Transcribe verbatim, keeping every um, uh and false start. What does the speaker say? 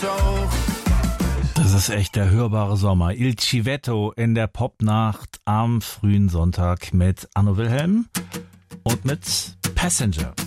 auch. Das ist echt der hörbare Sommer. Il Civetto in der Popnacht am frühen Sonntag mit Anno Wilhelm und mit Passenger.